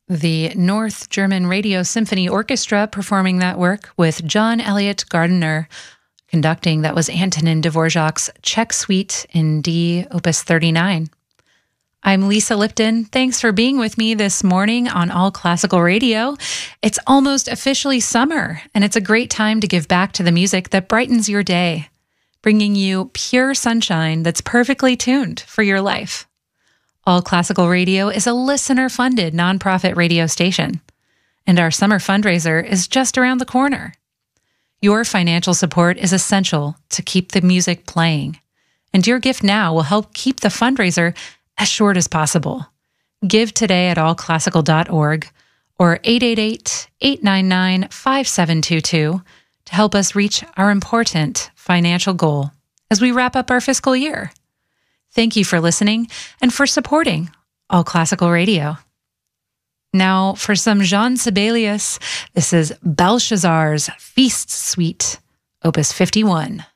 The North German Radio Symphony Orchestra performing that work with John Elliott Gardiner. Conducting, that was Antonin Dvorak's Czech Suite in D, Opus 39. I'm Lisa Lipton. Thanks for being with me this morning on All Classical Radio. It's almost officially summer, and it's a great time to give back to the music that brightens your day, bringing you pure sunshine that's perfectly tuned for your life. All Classical Radio is a listener-funded nonprofit radio station, and our summer fundraiser is just around the corner. Your financial support is essential to keep the music playing, and your gift now will help keep the fundraiser as short as possible. Give today at allclassical.org or 888-899-5722 to help us reach our important financial goal as we wrap up our fiscal year. Thank you for listening and for supporting All Classical Radio. Now for some Jean Sibelius, this is Belshazzar's Feast Suite, Opus 51.